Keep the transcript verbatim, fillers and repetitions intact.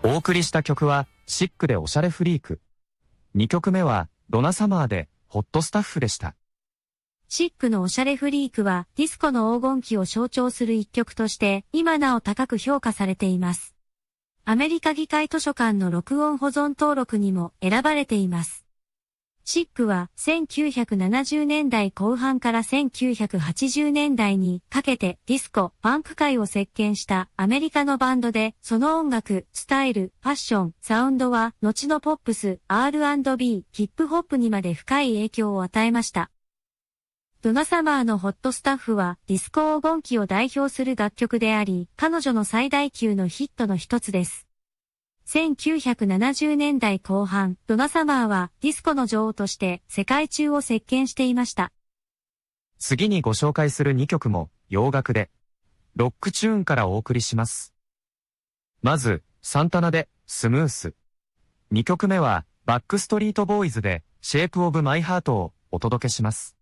お送りした曲は、シックでおしゃれフリーク。にきょくめは、ドナサマーで、ホットスタッフでした。 シックのおしゃれフリークは、ディスコの黄金期を象徴する一曲として、今なお高く評価されています。アメリカ議会図書館の録音保存登録にも選ばれています。シックはせんきゅうひゃくななじゅうねんだいこう半からせんきゅうひゃくはちじゅうねんだいにかけてディスコ、パンク界を席巻したアメリカのバンドで、その音楽、スタイル、ファッション、サウンドは後のポップス、アールアンドビー、ヒップホップにまで深い影響を与えました。ドナサマーのホットスタッフはディスコ黄金期を代表する楽曲であり、彼女の最大級のヒットの一つです。せんきゅうひゃくななじゅうねんだいこう半、ドナサマーはディスコの女王として世界中を席巻していました。 次にご紹介するにきょくも洋楽で、ロックチューンからお送りします。まず、サンタナでスムース。にきょくめはバックストリートボーイズでシェイプオブマイハートをお届けします。